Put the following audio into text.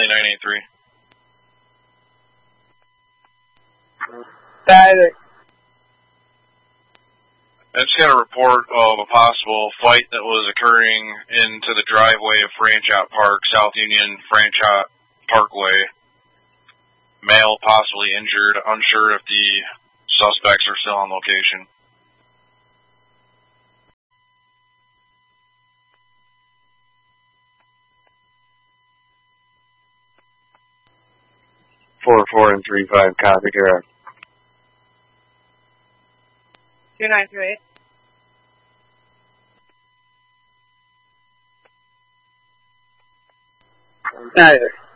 983. Tyler. I just got a report of a possible fight that was occurring into the driveway of Franchot Park, South Union, Franchot Parkway. Male possibly injured, unsure if the suspects are still on location. Four, 4, and 3-5, copy, direct. 2938. Tyler.